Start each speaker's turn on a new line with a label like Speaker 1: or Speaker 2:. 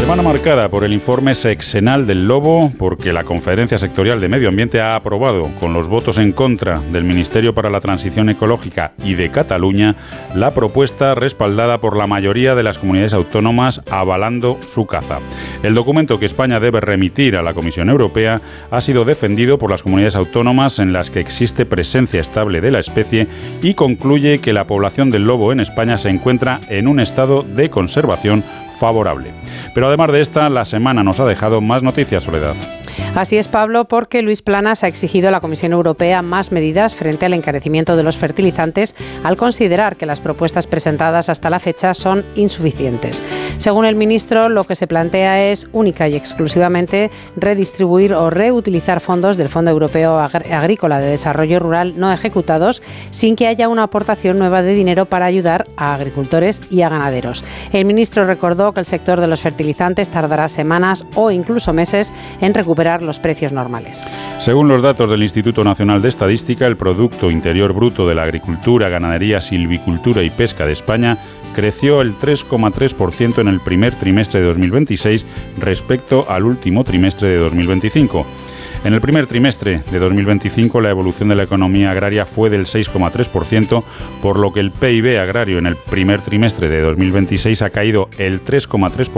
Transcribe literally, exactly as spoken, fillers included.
Speaker 1: Semana marcada por el informe sexenal del lobo, porque la Conferencia Sectorial de Medio Ambiente ha aprobado, con los votos en contra del Ministerio para la Transición Ecológica y de Cataluña, la propuesta respaldada por la mayoría de las comunidades autónomas avalando su caza. El documento que España debe remitir a la Comisión Europea ha sido defendido por las comunidades autónomas en las que existe presencia estable de la especie y concluye que la población del lobo en España se encuentra en un estado de conservación favorable. Pero además de esta, la semana nos ha dejado más noticias, Soledad.
Speaker 2: Así es, Pablo, porque Luis Planas ha exigido a la Comisión Europea más medidas frente al encarecimiento de los fertilizantes al considerar que las propuestas presentadas hasta la fecha son insuficientes. Según el ministro, lo que se plantea es única y exclusivamente redistribuir o reutilizar fondos del Fondo Europeo Agrícola de Desarrollo Rural no ejecutados sin que haya una aportación nueva de dinero para ayudar a agricultores y a ganaderos. El ministro recordó que el sector de los fertilizantes tardará semanas o incluso meses en recuperar los precios normales.
Speaker 1: Según los datos del Instituto Nacional de Estadística, el Producto Interior Bruto de la Agricultura, Ganadería, Silvicultura y Pesca de España creció el tres coma tres por ciento en el primer trimestre de dos mil veintiséis respecto al último trimestre de dos mil veinticinco. En el primer trimestre de dos mil veinticinco la evolución de la economía agraria fue del seis coma tres por ciento, por lo que el P I B agrario en el primer trimestre de dos mil veintiséis ha caído el tres coma tres por ciento